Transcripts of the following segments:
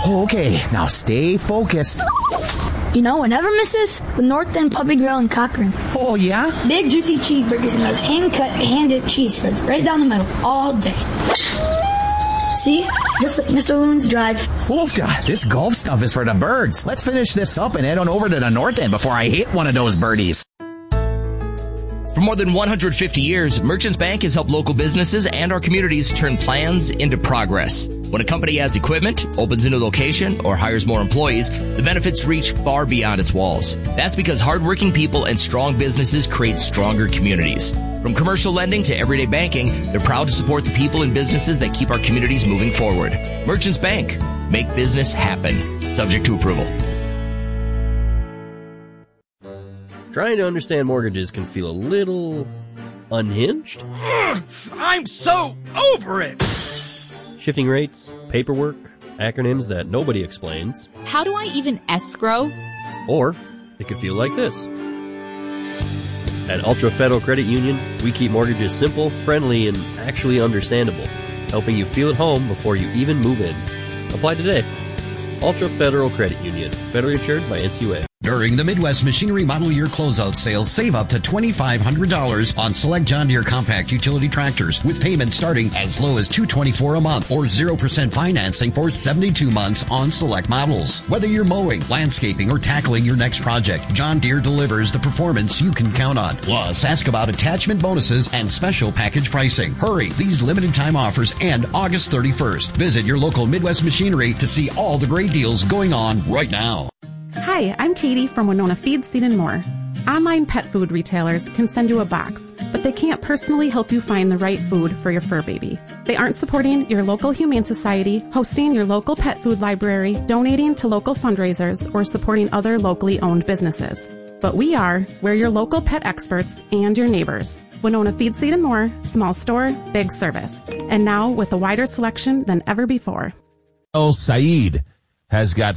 Okay, now stay focused. You know, I never miss this. The North End Puppy Grill in Cochrane. Oh, yeah? Big, juicy cheeseburgers and those hand-cut, hand-dipped cheese spreads right down the middle all day. See? Just like Mr. Loon's Drive. Oofda, this golf stuff is for the birds. Let's finish this up and head on over to the North End before I hit one of those birdies. For more than 150 years, Merchants Bank has helped local businesses and our communities turn plans into progress. When a company adds equipment, opens a new location, or hires more employees, the benefits reach far beyond its walls. That's because hardworking people and strong businesses create stronger communities. From commercial lending to everyday banking, they're proud to support the people and businesses that keep our communities moving forward. Merchants Bank. Make business happen. Subject to approval. Trying to understand mortgages can feel a little unhinged. I'm so over it! Shifting rates, paperwork, acronyms that nobody explains. How do I even escrow? Or it could feel like this. At Ultra Federal Credit Union, we keep mortgages simple, friendly, and actually understandable, helping you feel at home before you even move in. Apply today. Ultra Federal Credit Union, federally insured by NCUA. During the Midwest Machinery Model Year Closeout Sale, save up to $2,500 on select John Deere compact utility tractors with payments starting as low as $224 a month or 0% financing for 72 months on select models. Whether you're mowing, landscaping, or tackling your next project, John Deere delivers the performance you can count on. Plus, ask about attachment bonuses and special package pricing. Hurry, these limited time offers end August 31st. Visit your local Midwest Machinery to see all the great deals going on right now. Hi, I'm Katie from Winona Feed, Seed & More. Online pet food retailers can send you a box, but they can't personally help you find the right food for your fur baby. They aren't supporting your local humane society, hosting your local pet food library, donating to local fundraisers, or supporting other locally owned businesses. But we are. We're your local pet experts and your neighbors. Winona Feed, Seed & More, small store, big service. And now with a wider selection than ever before. El Said has got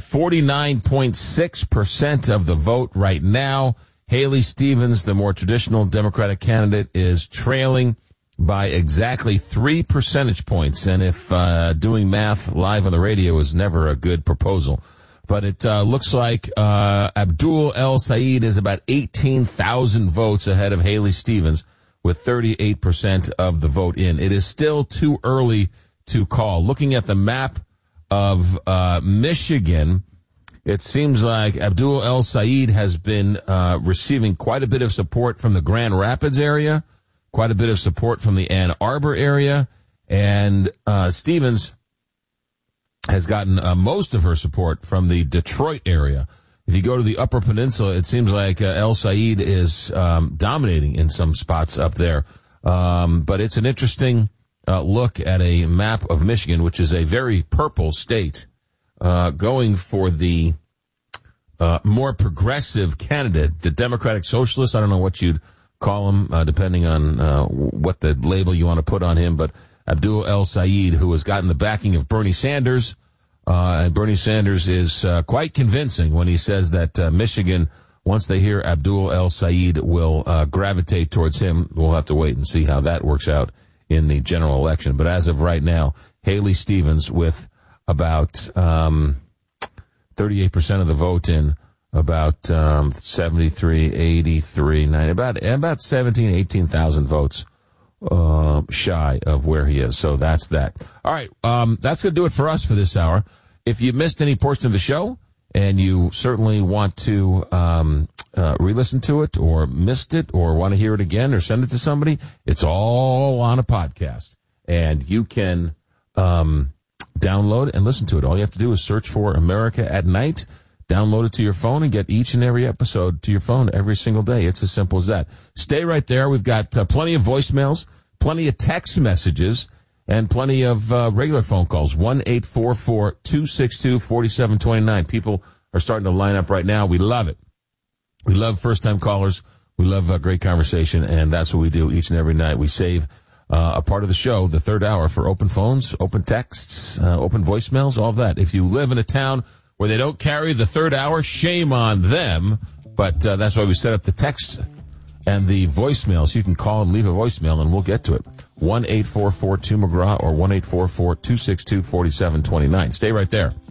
49.6% of the vote right now. Haley Stevens, the more traditional Democratic candidate, is trailing by exactly 3 percentage points. And if doing math live on the radio is never a good proposal, but it looks like Abdul El Said is about 18,000 votes ahead of Haley Stevens with 38% of the vote in. It is still too early to call. Looking at the map of Michigan, it seems like Abdul El Said has been receiving quite a bit of support from the Grand Rapids area, quite a bit of support from the Ann Arbor area, and Stevens has gotten most of her support from the Detroit area. If you go to the Upper Peninsula, it seems like El Said is dominating in some spots up there. But it's an interesting look at a map of Michigan, which is a very purple state, going for the more progressive candidate, the Democratic Socialist. I don't know what you'd call him, depending on what the label you want to put on him, but Abdul El Said, who has gotten the backing of Bernie Sanders, and Bernie Sanders is quite convincing when he says that Michigan, once they hear Abdul El Said, will gravitate towards him. We'll have to wait and see how that works out in the general election. But as of right now, Haley Stevens with about 38% of the vote in, about 73, 83, 90, about 17, 18,000 votes shy of where he is. So that's that. All right, that's going to do it for us for this hour. If you missed any portion of the show and you certainly want to re-listen to it or missed it or want to hear it again or send it to somebody, it's all on a podcast. And you can download and listen to it. All you have to do is search for America at Night, download it to your phone, and get each and every episode to your phone every single day. It's as simple as that. Stay right there. We've got plenty of voicemails, plenty of text messages, and plenty of regular phone calls. 1-844-262-4729. People are starting to line up right now. We love it. We love first-time callers. We love great conversation, and that's what we do each and every night. We save a part of the show, the third hour, for open phones, open texts, open voicemails, all of that. If you live in a town where they don't carry the third hour, shame on them. But that's why we set up the text and the voicemails. You can call and leave a voicemail, and we'll get to it. 1-844-2-McGraw or 1-844-262-4729. Stay right there.